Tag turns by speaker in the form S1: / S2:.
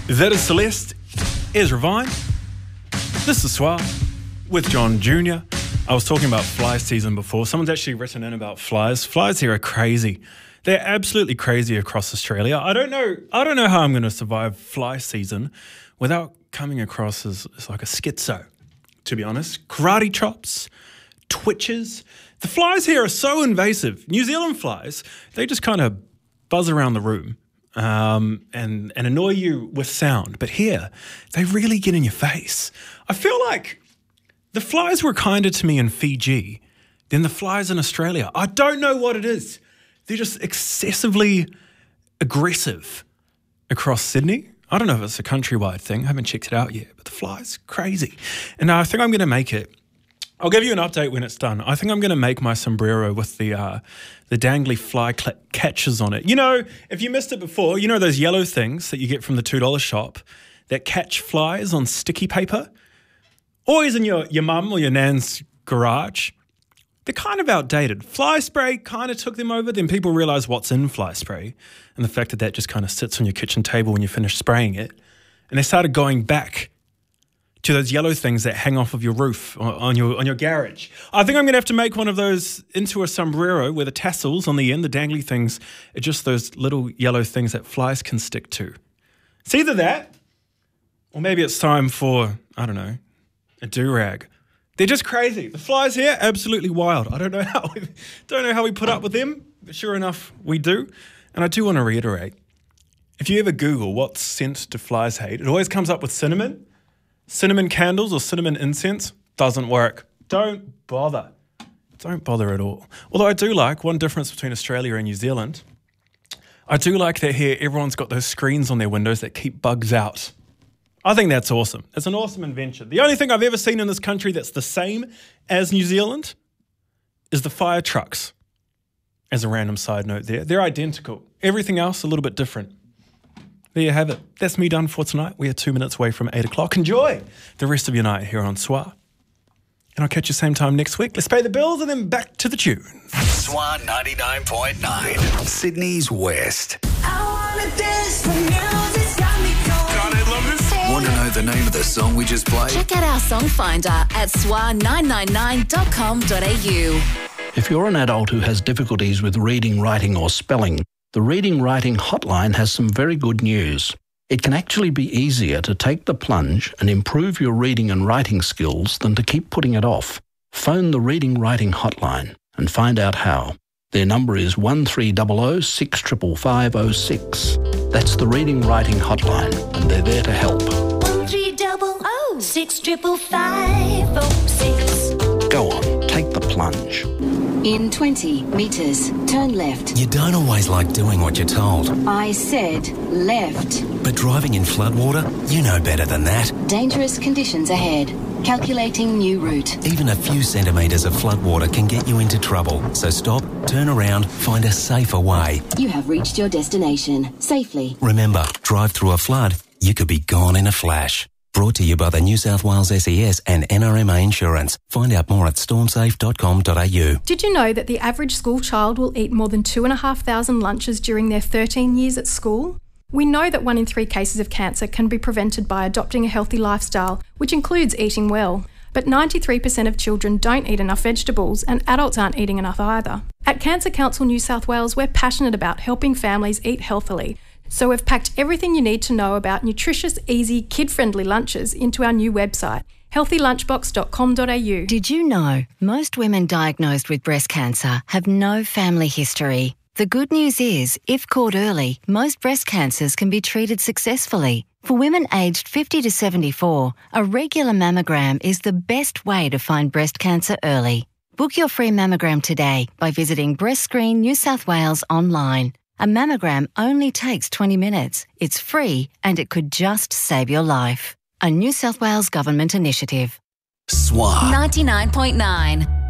S1: That is Celeste, Ezra Vine. This is Soir with John Jr. I was talking about fly season before. Someone's actually written in about flies. Flies here are crazy. They're absolutely crazy across Australia. I don't know how I'm going to survive fly season without coming across as like a schizo, to be honest. Karate chops, twitches. The flies here are so invasive. New Zealand flies, they just kind of buzz around the room and annoy you with sound. But here, they really get in your face. I feel like the flies were kinder to me in Fiji than the flies in Australia. I don't know what it is. They're just excessively aggressive across Sydney. I don't know if it's a countrywide thing. I haven't checked it out yet, but the flies, crazy. And I think I'm going to make it. I'll give you an update when it's done. I think I'm going to make my sombrero with the dangly fly catchers on it. You know, if you missed it before, you know those yellow things that you get from the $2 shop that catch flies on sticky paper? Always in your mum or your nan's garage. They're kind of outdated. Fly spray kind of took them over. Then people realised what's in fly spray and the fact that that just kind of sits on your kitchen table when you finish spraying it. And they started going back to those yellow things that hang off of your roof on your garage. I think I'm going to have to make one of those into a sombrero where the tassels on the end, the dangly things, are just those little yellow things that flies can stick to. It's either that or maybe it's time for, I don't know, a do-rag. They're just crazy. The flies here, absolutely wild. I don't know how we put up with them, but sure enough, we do. And I do want to reiterate, if you ever Google what scent do flies hate, it always comes up with cinnamon. Cinnamon candles or cinnamon incense doesn't work. Don't bother. Don't bother at all. Although I do like one difference between Australia and New Zealand. I do like that here everyone's got those screens on their windows that keep bugs out. I think that's awesome. It's an awesome invention. The only thing I've ever seen in this country that's the same as New Zealand is the fire trucks. As a random side note there. They're identical. Everything else a little bit different. There you have it. That's me done for tonight. We are 2 minutes away from 8 o'clock. Enjoy the rest of your night here on Soir. And I'll catch you same time next week. Let's pay the bills and then back to the tune.
S2: Soir 99.9, Sydney's West.
S3: I wanna dance, the music's got me going.
S2: God, I love this song. Want to know the name of the song we just played?
S4: Check out our song finder at soir999.com.au.
S5: If you're an adult who has difficulties with reading, writing or spelling, the Reading Writing Hotline has some very good news. It can actually be easier to take the plunge and improve your reading and writing skills than to keep putting it off. Phone the Reading Writing Hotline and find out how. Their number is 1300 65506. That's the Reading Writing Hotline, and they're there to help.
S3: 1300 65506.
S5: Go on, take the plunge.
S4: In 20 metres, turn left.
S6: You don't always like doing what you're told.
S4: I said left.
S6: But driving in floodwater, you know better than that.
S4: Dangerous conditions ahead. Calculating new route.
S6: Even a few centimetres of floodwater can get you into trouble. So stop, turn around, find a safer way.
S4: You have reached your destination safely.
S6: Remember, drive through a flood, you could be gone in a flash. Brought to you by the New South Wales SES and NRMA Insurance. Find out more at stormsafe.com.au.
S7: Did you know that the average school child will eat more than 2,500 lunches during their 13 years at school? We know that 1 in 3 cases of cancer can be prevented by adopting a healthy lifestyle, which includes eating well. But 93% of children don't eat enough vegetables, and adults aren't eating enough either. At Cancer Council New South Wales, we're passionate about helping families eat healthily. So we've packed everything you need to know about nutritious, easy, kid-friendly lunches into our new website, healthylunchbox.com.au.
S8: Did you know most women diagnosed with breast cancer have no family history? The good news is, if caught early, most breast cancers can be treated successfully. For women aged 50 to 74, a regular mammogram is the best way to find breast cancer early. Book your free mammogram today by visiting Breast Screen New South Wales online. A mammogram only takes 20 minutes. It's free and it could just save your life. A New South Wales Government initiative.
S2: Soir
S4: 99.9.